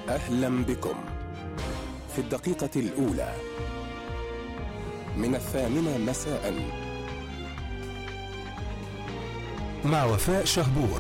أهلا بكم في الدقيقة الأولى من 8 مساء مع وفاء شهبور.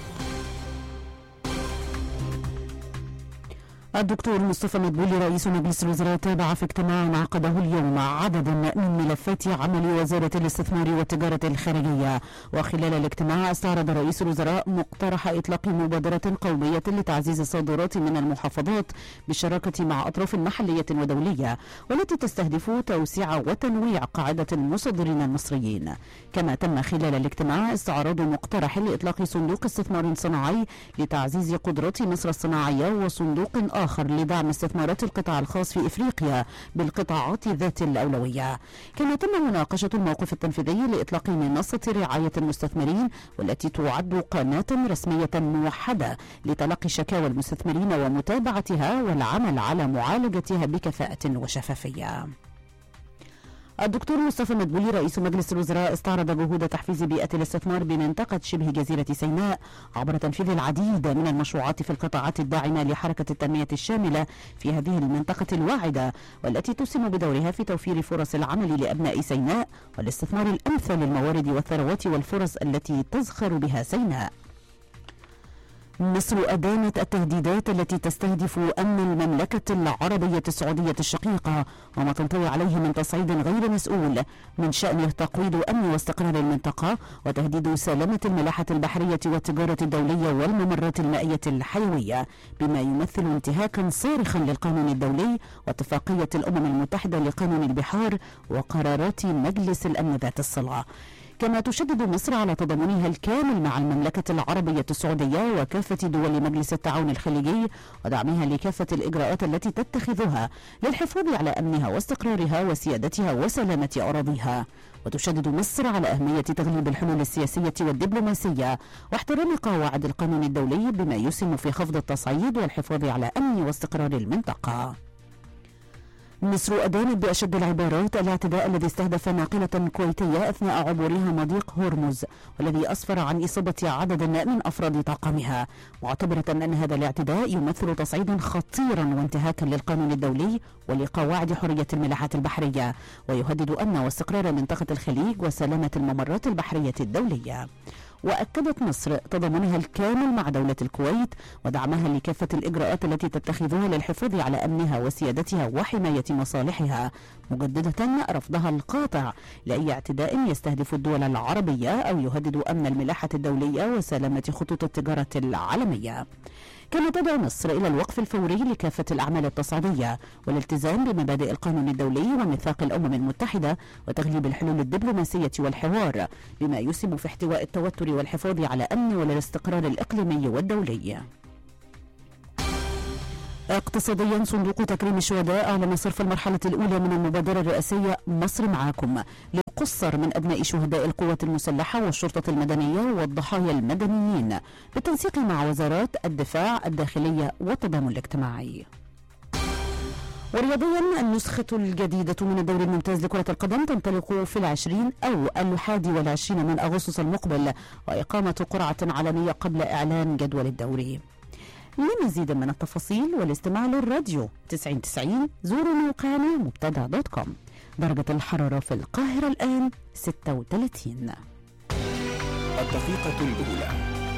الدكتور مصطفى مدبولي رئيس مجلس الوزراء تابع في اجتماع عقده اليوم عددا من ملفات عمل وزارة الاستثمار والتجارة الخارجية. وخلال الاجتماع استعرض رئيس الوزراء مقترح إطلاق مبادرة قومية لتعزيز الصادرات من المحافظات بالشراكة مع أطراف محلية ودولية، والتي تستهدف توسيع وتنويع قاعدة المصدرين المصريين. كما تم خلال الاجتماع استعراض مقترح لإطلاق صندوق استثمار صناعي لتعزيز قدرات مصر الصناعية، وصندوق آخر لدعم استثمارات القطاع الخاص في إفريقيا بالقطاعات ذات الأولوية. كما تم مناقشة الموقف التنفيذي لإطلاق منصة رعاية المستثمرين، والتي تعد قناة رسمية موحدة لتلقي شكاوى المستثمرين ومتابعتها والعمل على معالجتها بكفاءة وشفافية. الدكتور مصطفى مدبولي رئيس مجلس الوزراء استعرض جهود تحفيز بيئة الاستثمار بمنطقة شبه جزيرة سيناء عبر تنفيذ العديد من المشروعات في القطاعات الداعمة لحركة التنمية الشاملة في هذه المنطقة الواعدة، والتي تسهم بدورها في توفير فرص العمل لأبناء سيناء والاستثمار الأمثل للموارد والثروات والفرص التي تزخر بها سيناء. مصر أدانت التهديدات التي تستهدف أمن المملكة العربية السعودية الشقيقة وما تنطوي عليه من تصعيد غير مسؤول من شأنه تقويض أمن واستقرار المنطقة وتهديد سلامة الملاحة البحرية والتجارة الدولية والممرات المائية الحيوية، بما يمثل انتهاكا صارخا للقانون الدولي واتفاقية الأمم المتحدة لقانون البحار وقرارات مجلس الأمن ذات الصلة. كما تشدد مصر على تضامنها الكامل مع المملكة العربية السعودية وكافة دول مجلس التعاون الخليجي ودعمها لكافة الإجراءات التي تتخذها للحفاظ على أمنها واستقرارها وسيادتها وسلامة أراضيها. وتشدد مصر على أهمية تغليب الحلول السياسية والدبلوماسية واحترام قواعد القانون الدولي بما يسهم في خفض التصعيد والحفاظ على أمن واستقرار المنطقة. مصر أدانت بأشد العبارات الاعتداء الذي استهدف ناقلة كويتية أثناء عبورها مضيق هرمز، والذي أسفر عن إصابة عدد من أفراد طاقمها، معتبرة أن هذا الاعتداء يمثل تصعيدا خطيرا وانتهاكا للقانون الدولي ولقواعد حرية الملاحة البحرية، ويهدد أمن واستقرار منطقة الخليج وسلامة الممرات البحرية الدولية. وأكدت مصر تضامنها الكامل مع دولة الكويت ودعمها لكافة الإجراءات التي تتخذها للحفاظ على أمنها وسيادتها وحماية مصالحها، مجددة رفضها القاطع لأي اعتداء يستهدف الدول العربية أو يهدد أمن الملاحة الدولية وسلامة خطوط التجارة العالمية. كما تدعو مصر إلى الوقف الفوري لكافة الأعمال التصعيدية والالتزام بمبادئ القانون الدولي وميثاق الأمم المتحدة وتغليب الحلول الدبلوماسية والحوار، بما يسهم في احتواء التوتر والحفاظ على أمن والاستقرار الإقليمي والدولي. اقتصاديا، صندوق تكريم الشهداء أعلن صرف المرحلة الأولى من المبادرة الرئاسية مصر معاكم للقصر من أبناء شهداء القوات المسلحة والشرطة المدنية والضحايا المدنيين بالتنسيق مع وزارات الدفاع، الداخلية والتضامن الاجتماعي. ورياضيا، النسخة الجديدة من الدوري الممتاز لكرة القدم تنطلق في 20 أو 21 من أغسطس المقبل، وإقامة قرعة علنية قبل إعلان جدول الدوري. لمزيد من التفاصيل والاستماع للراديو 90 زوروا موقعنا مبتدأ.com. درجة الحرارة في القاهرة الآن 36. الدقيقة الأولى